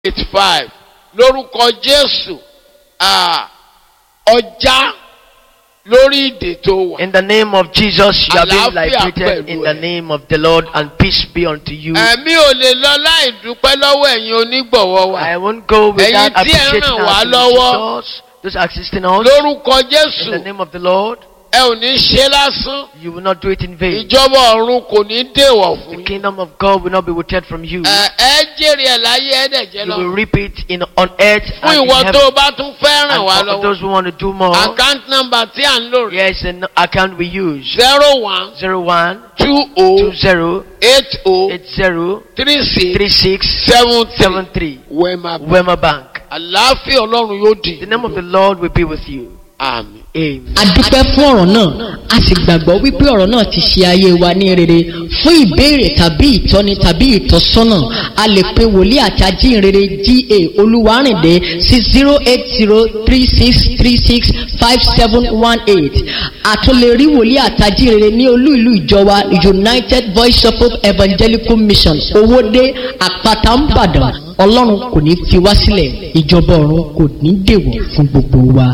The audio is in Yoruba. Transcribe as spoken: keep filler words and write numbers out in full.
eighty-five lórúkọ Jésù ọjà lórí ìdè tó wà. In the name of Jesus, you are being liberated in the name of the Lord, and peace be unto you. Ẹ̀mí ò lè lọ láì dúpẹ́ lọ́wọ́ ẹ̀yin onígbọ̀wọ́ wa. I won't go without appreciating our visitors, those assisting us. Lórúkọ Jésù. In the name of the Lord. Ẹ ò ní ṣe lásán. You will not do it in vain. Ìjọba ọ̀run kò ní dèwọ̀ fún yín. The kingdom of God will not be withheld from you. Ẹ jèrè ẹ̀ láyé ẹ̀ dẹ̀ jẹ́ lọ. You will reap it in on earth and fún in ìwọ heaven. tó o bá tún fẹ́ràn wá And for lọ́wọ́. those who want to do more. Account number tí à ń lò rẹ̀. Yes, an account we use. zero one Zero one two o two zero eight o eight zero three six three six seven seven three. Wema Bank. Wema Bank. Àlàáfíà Ọlọ́run yóò dì. The name of the Lord will be with you. Àmín. Amen. A dúpẹ́ fún ọ̀rọ̀ náà, a sì gbàgbọ́ wípé ọ̀rọ̀ náà ti ṣe ayé wa ní rere. Fún ìbéèrè tàbí ìtọ́ni tàbí ìtọ́sọ́nà, a lè pe wòlíì àti ajínrere G A Olúwarìndé sí zero eight zero three six three six five seven one eight. A tún lè rí wòlíì àti ajínrere ní olú ìlú ìjọ wa United Voice of Hope Evangelical Mission Owódé Àpáta Ìbàdàn. Ọlọ́run kò ní fi wá sílẹ̀, ìjọba ọ̀run kò ní dèwọ̀ fún gbogbo wa.